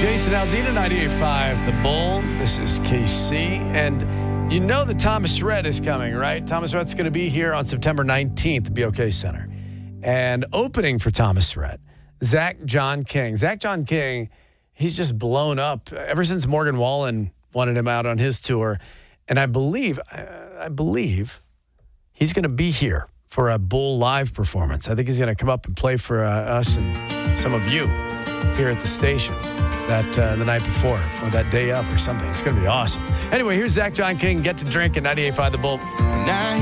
Jason Aldean, 98.5 The Bull. This is KC. And you know that Thomas Rhett is coming, right? Thomas Rhett's going to be here on September 19th at BOK Center. And opening for Thomas Rhett, Zach John King. Zach John King, he's just blown up ever since Morgan Wallen wanted him out on his tour. And I believe he's going to be here for a Bull Live performance. I think he's going to come up and play for us and some of you here at the station that the night before or that day of or something. It's going to be awesome. Anyway, here's Zach John King. Get to drink at 98.5 The Bull. Now